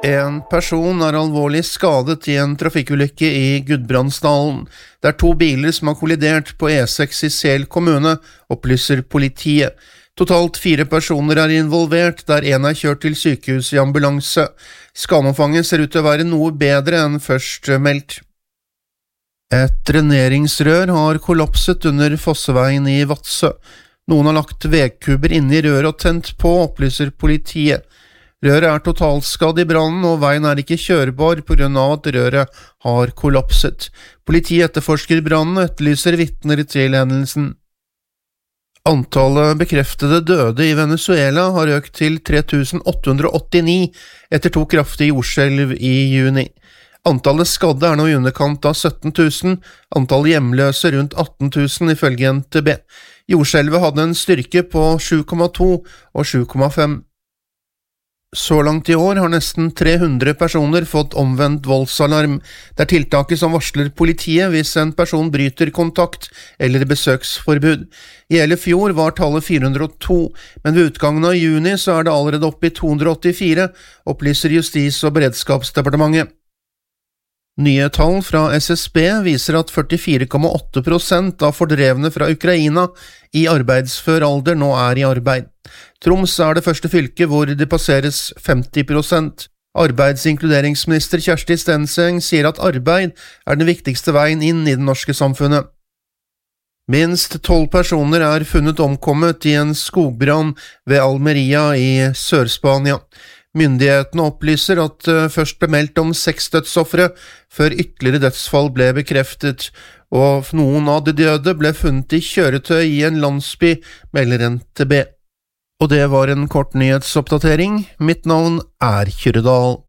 En person er alvorlig skadet i en trafikkulykke i Gudbrandsdalen. Det er 2 biler som har kollidert på E6 i Sel kommune, opplyser politiet. Totalt 4 personer er involvert, der en er kjørt til sykehus i ambulanse. Skadeomfanget ser ut til å være noe bedre enn først meldt. Et dreneringsrør har kollapset under Fosseveien i Vadsø. Noen har lagt vegkuber inne i røret og tent på, opplyser politiet. Røret er totalskadd i brannen, og veien er ikke kjørbar på grunn av at røret har kollapset. Politiet etterforsker brannen og etterlyser vitner til hendelsen. Antallet bekreftede døde i Venezuela har økt til 3889 etter 2 kraftige jordskjelv i juni. Antallet skadde er nå i underkant av 17 000, antallet hjemløse rundt 18 000 ifølge NTB. Jordskjelvet hadde en styrke på 7,2 og 7,5. Så langt i år har nesten 300 personer fått omvendt voldsalarm. Det er tiltaket som varsler politiet hvis en person bryter kontakt eller besøksforbud. I hele fjor var tallet 402, men ved utgangen av juni så er det allerede oppe i 284, opplyser Justis- og beredskapsdepartementet. Nye tall fra SSB viser at 44,8% av fordrevne fra Ukraina i arbeidsfør alder nå er i arbeid. Troms er det første fylket hvor det passeres 50%. Arbeidsinkluderingsminister Kjersti Stenseng sier at arbeid er den viktigste veien inn i det norske samfunnet. Minst 12 personer er funnet omkommet i en skogbrann ved Almeria i Sør-Spania. Myndighetene opplyser at først ble meldt om 6 dødsoffere, før ytterligere dødsfall ble bekreftet, og noen av de døde ble funnet i kjøretøy i en landsby, melder NTB. Og det var en kort nyhetsoppdatering. Mitt navn er Kyrredal.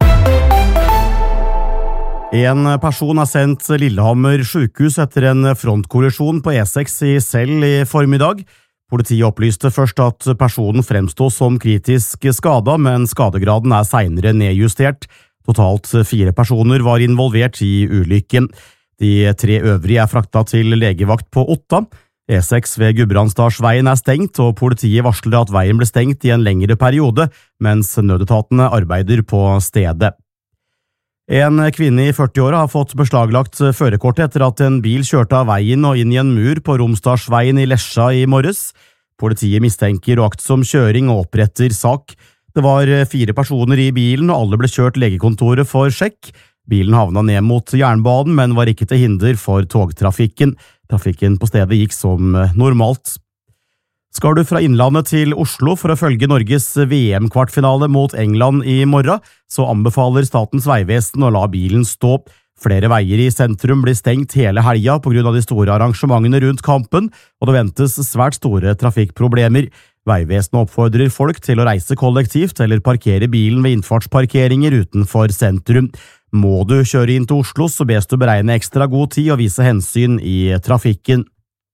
En person er sendt Lillehammer sykehus etter en frontkollisjon på E6 i Sel i formiddag. Politiet opplyste først at personen fremstod som kritisk skadet, men skadegraden er senere nedjustert. Totalt 4 personer var involvert i ulykken. De 3 øvrige er fraktet til legevakt på Otta. E6 ved Gudbrandsdalsveien er stengt, og politiet varsler at veien ble stengt i en lengre periode, mens nødetatene arbeider på stedet. En kvinne i 40-åra har fått beslaglagt førerkortet etter at en bil kjørte av veien og inn i en mur på Romsdalsveien i Lesja i morges. Politiet mistenker uaktsom kjøring og oppretter sak. Det var 4 personer i bilen, og alle ble kjørt legekontoret for sjekk. Bilen havna ned mot jernbanen, men var ikke til hinder for togtrafikken. Trafikken på stedet gikk som normalt. Skal du fra Innlandet til Oslo for å følge Norges VM-kvartfinale mot England i morgen, så anbefaler Statens vegvesen å la bilen stå. Flere veier i sentrum blir stengt hele helga på grunn av de store arrangementene rundt kampen, og det ventes svært store trafikkproblemer. Veivesenet oppfordrer folk til å reise kollektivt eller parkere bilen ved innfartsparkeringer utenfor sentrum. Må du kjøre inn til Oslo, så bes du beregne ekstra god tid og vise hensyn i trafikken.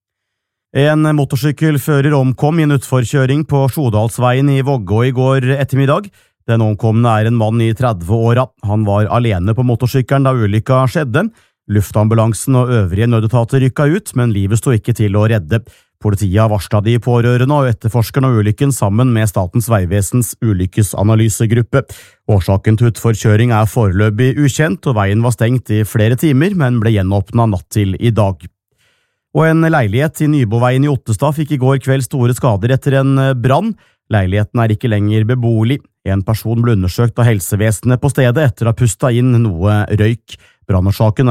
En motorsykkelfører omkom i en utforkjøring på Sjodalsveien i Vågå i går ettermiddag. Den omkomne er en mann i 30-åra. Han var alene på motorsykkelen da ulykka skjedde. Luftambulansen og øvrige nødetater rykka ut, men livet sto ikke til å redde. Politiet har varslet de pårørende og etterforskeren av ulykken sammen med Statens vegvesens ulykkesanalysegruppe. Årsaken til utforkjøring er foreløpig ukjent, og veien var stengt i flere timer, men ble gjenåpnet natt til i dag. Og en leilighet i Nyboveien i Ottestad fikk i går kveld store skader etter en brann. Leiligheten er ikke lenger beboelig. En person ble undersøkt av helsevesenet på stedet etter å ha pustet inn noe røyk. Brannårsaken